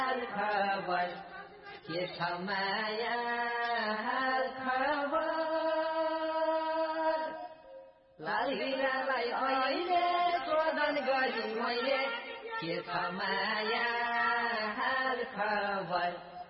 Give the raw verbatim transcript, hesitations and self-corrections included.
खबर के छ माया खबर लालिरालाई अहिले शोधन गरी मैले के छ माया खबर